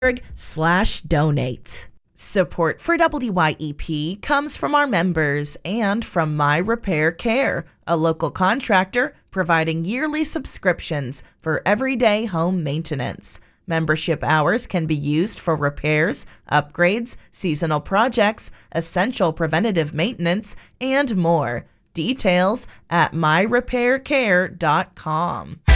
donate. Support for WYEP comes from our members and from My Repair Care, a local contractor providing yearly subscriptions for everyday home maintenance. Membership hours can be used for repairs, upgrades, seasonal projects, essential preventative maintenance, and more. Details at myrepaircare.com.